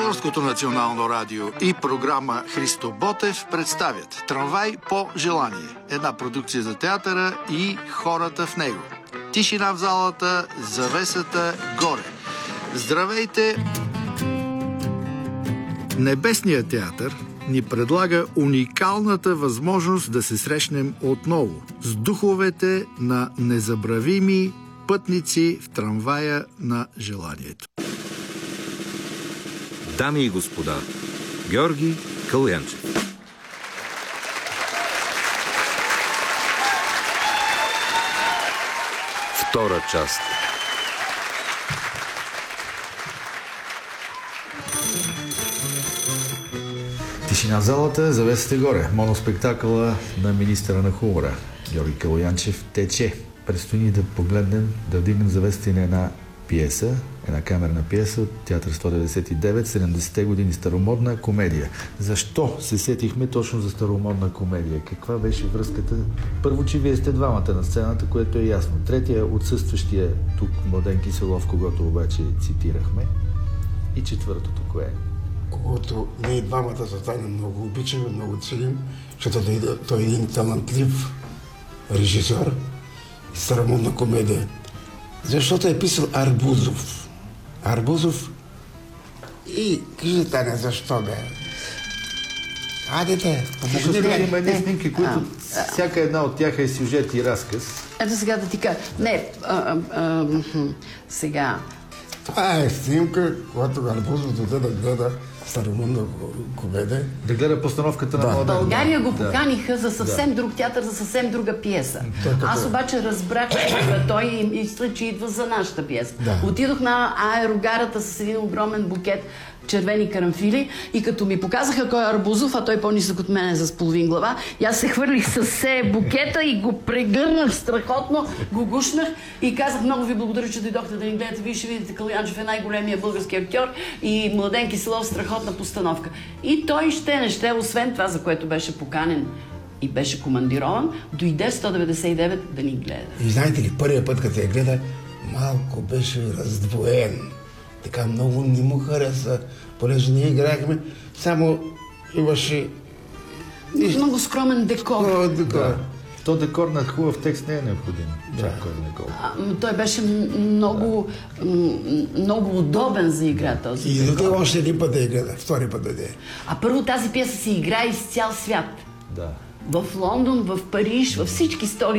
Българското национално радио и програма Христо Ботев представят "Трамвай по желание", една продукция за театъра и хората в него. Тишина в залата, завесата горе. Здравейте! Небесният театър ни предлага уникалната възможност да се срещнем отново с духовете на незабравими пътници в трамвая на желанието. Дами и господа, Георги Калоянчев. Втора част. Тишина в залата, завесете горе. Моноспектакъла на министъра на хумора Георги Калоянчев тече. Предстои ни да погледнем, да вдигнем завесите на една пиеса, една камерна пиеса от Театър 199, 70-те години, старомодна комедия. Защо се сетихме точно за старомодна комедия? Каква беше връзката? Първо, че вие сте двамата на сцената, което е ясно. Третия, отсъстващия тук Младен Киселов, когото обаче цитирахме. И четвъртото, кое е? Когото ние двамата за тайна много обичаме, много целим, защото той е един талантлив режисьор и старомодна комедия. Защото е писал Арбузов. Арбузов и кажи, Таня, защо бе? Айде, помогни ми. Има едни снимки, които всяка една от тях е сюжет и разказ. Ето сега да ти кажа. Не, сега. Това е снимка, когато Арбузов дойде да гледа старомодна комедия. Да гледа постановката на Младен. България го поканиха за съвсем друг театър, за съвсем друга пиеса. Аз обаче разбрах, че той мисля, че идва за нашата пиеса. Отидох на аерогарата с един огромен букет червени карамфили и като ми показаха кой е Арбузов, а той по-нисък от мене с половин глава, и аз се хвърлих с букета и го прегърнах страхотно, го гушнах и казах: много ви благодаря, че дойдохте да ни гледате. Вие ще видите, Калоянчев е най-големия български актьор и Младен Киселов страхотна постановка. И той ще, освен това, за което беше поканен и беше командирован, дойде 199 да ни гледа. И знаете ли, първият път, като я гледа, малко беше раздвоен. Така много не му хареса, понеже ние играехме, само имаше... Много скромен декор. То декор на хубав текст не е необходим. Той беше много удобен за игра този. И дойде още един път да я гледа, втори път дойде. А първо тази пиеса се играе из цял свят. Да. В Лондон, в Париж, във всички столици